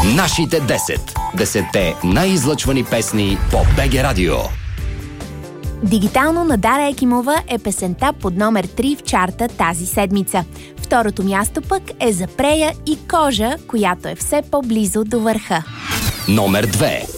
Нашите 10. 10-те най-излъчвани песни по БГ Радио. Дигитално на Дара Екимова е песента под номер 3 в чарта тази седмица. Второто място пък е за Прея и Кожа, която е все по-близо до върха. Номер 2.